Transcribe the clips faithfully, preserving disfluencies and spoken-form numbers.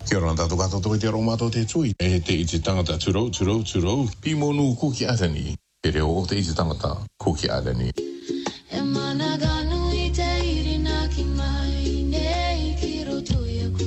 Kia ora tātou katoa te aro mātou te tui. E te iti tangata turou, turou, turou. Pimonu kuki arani. E reo o te iti tangata kuki arani. E mana ganu I te irina ki mai nei ki roto iaku.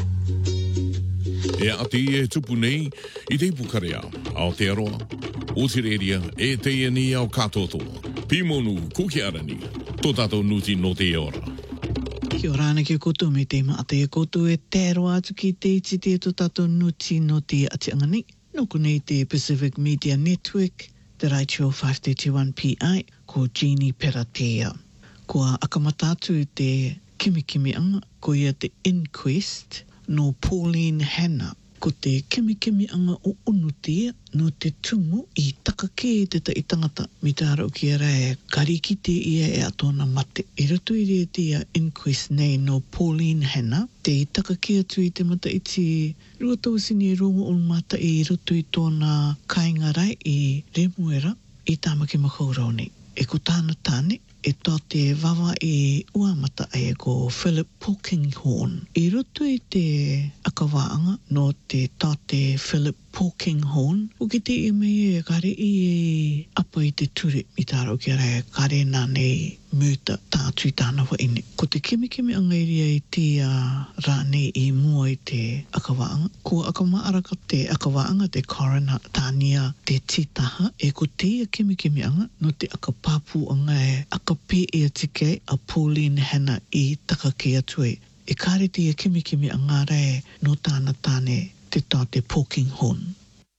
E ati e tupu nei I te ipukarea ao te aroa. O te reria e te iani ao katoa. Pimonu kuki arani. Tō tātou nuti no te ora. Kia ora ana ki koutou me te maate e koutou e tēro atu ki te iti te to tātou nuti no te atianga nei. Noko nei te Pacific Media Network, te Raichio five thirty-one P I, ko Jeannie Peratea. Kua akamata atu te kimikimi anga, ko ia te Inquest, no Pauline Hanna. Ko te kimikimi anga o unutia no te tumu I takake te ta I tangata mi te ara o ki ara e karikite ia e atona mate. I rutu I rea te ia Inquest nei no Pauline Hanna, te I takake atu I te mata iti rua tausini e rongo o mata I rutu I tōna kainga rai I remuera I tāmaki makaurau nei. E ko tāna tāne, e tō te wawa I uamata ai e ko Philip Polkinghorne. I rutu I te akawaanga no te tō te Philip Polkinghorne, o ki te I mei e kare I e apa I te ture I tāro ki ara e kare nā nei mūta tātui tāna wa ine. Ko te kimikimi anga iria I te uh, rānei I mua I te akawaanga. Ko akamaaraka te akawaanga te coroner tānia te titaha e ko te ia kimikimi anga no te akapāpū anga e akape e atike a Pauline Hanna I takake atu e. E kare te ia kimikimi anga re no tāna tāne te tā te Polkinghorne.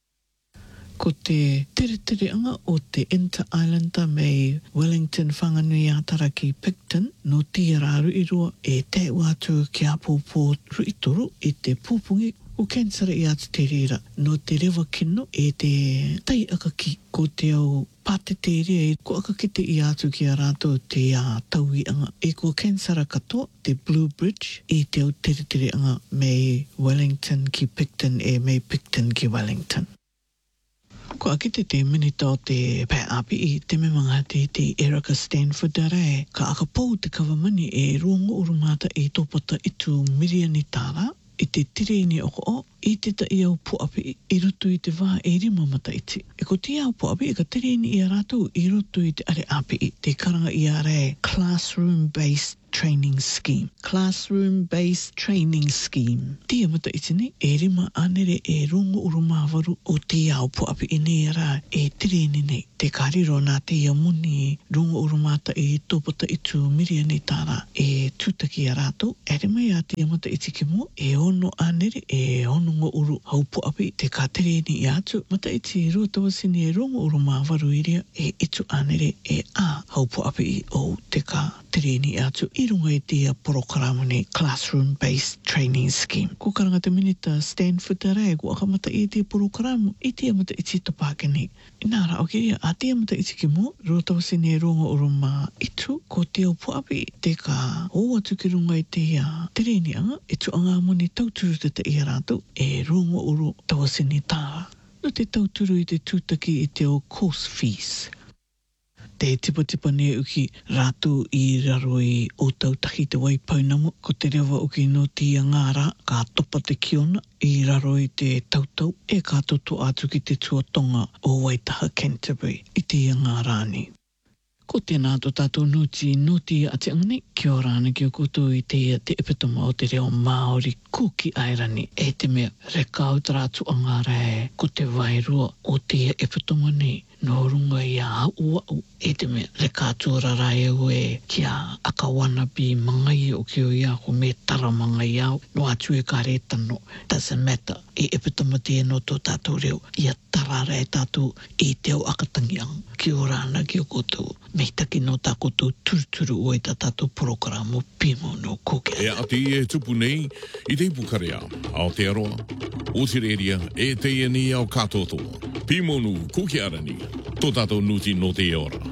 Ko te tere tere anga o te Inter-Islander mei Wellington whanganui atara ki Picton no Tiararu I roa e te watu ki apōpō ruitoro e te pūpungi o kensara I atu te rira no te rewa kino e te tai akaki ko te au pātete rea e ko akakite I atu ki a rātou te uh, taui anga e ko kensara katoa te Blue Bridge e te au tere tere anga mei Wellington ki Picton e mei Picton ki Wellington. Ko akite te minita o te pai api I te memanga te te Erica Stanford rai ka akapou te kawamani e rongo urumata e tōpata itu miriani tāra I te tireni oko o I te ta I au puapi I rutu I te wā e rima mata iti. E ko te au puapi e ka tireni I a rātou I rutu I te are api I te karanga I a rai classroom-based training scheme. Classroom-based training scheme. Tia mata iti nei, e rima anere e rongo urumāwaru o te au puapi I nei ara e tireni nei. Te kariro nā te ia muni rongo urumata e tōpata itu miriani tāra e tūtaki a rātou. E rima ia tia mata iti ki mo, e ono anere e ono ngo uru hau puapi te ka tireni I atu. Mata iti rua tawasini e rongo urumāwaru iria e itu anere e a hau puapi o te ka tireni I atu. I runga I te porokrama nei classroom-based training scheme. Ko karanga te minita Stanford rai, ko akamata I te porokrama, I te amata iti tapake nei. Nā rā, ok, a te amata iti ki mo, rua tawasini e ronga uruma itu, ko te au puapi, te ka o atu ki runga I te uh, tireni anga, e tu anga moni tauturu te te I a rātou, e ronga uru tawasini tāra. No te tauturu I te tūtaki I te o course fees. Te tipa tipa ne uki rātou I raro I o tautahi te waipaunamu, ko te rewa uki no ti ngāra, ka topa te kiona I raro I te tautau, e ka toto atu ki te tuatonga o Waitaha Canterbury I te ngārani. Ko tēnā tō tātou nuti nuti ati angani, kia ora ana ki o koutou I te te epitoma o te reo Māori kuki airani. E te mea reka au tarātu angara e ko te wairua o te epitoma nei. No runga I a ua u e te mea reka atua rai au e kia akawana pi mangai o ki o ia ko me tara mangai au. No atu e ka re tano. Doesn't matter. E epitoma te no tō tātou reo. Ia tara rai tātou e te au akatangi ang. Kia ora ana ki o koutou. Me taki no tākotou turuturu o e tā tātou programo pimo no koke. E ati e tupu nei I te ipukarea ao te aroa. O te reria e te iani ao katoa. Pimo no koke arani. Tō tātou nuti no te ora.